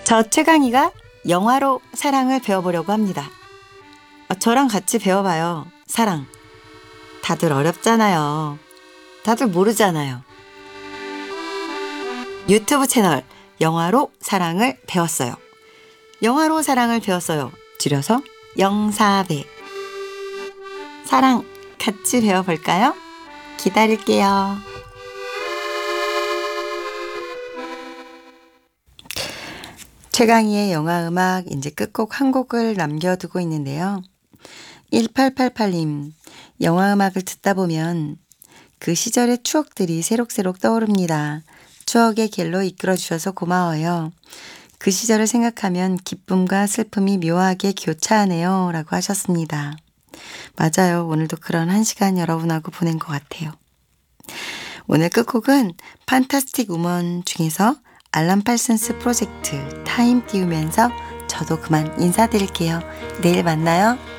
저 최강희가 영화로 사랑을 배워보려고 합니다. 저랑 같이 배워봐요. 사랑. 다들 어렵잖아요. 다들 모르잖아요. 유튜브 채널 영화로 사랑을 배웠어요. 영화로 사랑을 배웠어요. 줄여서 영사배. 사랑 같이 배워볼까요? 기다릴게요. 최강희의 영화음악 이제 끝곡 한 곡을 남겨두고 있는데요. 1888님, 영화음악을 듣다 보면 그 시절의 추억들이 새록새록 떠오릅니다. 추억의 길로 이끌어주셔서 고마워요. 그 시절을 생각하면 기쁨과 슬픔이 묘하게 교차하네요. 라고 하셨습니다. 맞아요. 오늘도 그런 한 시간 여러분하고 보낸 것 같아요. 오늘 끝곡은 판타스틱 우먼 중에서 알람 팔슨스 프로젝트 타임 띄우면서 저도 그만 인사드릴게요. 내일 만나요.